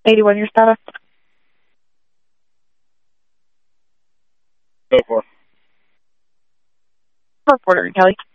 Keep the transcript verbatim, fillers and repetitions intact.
eighty-one, your status. Go for it. Reporter, Kelly.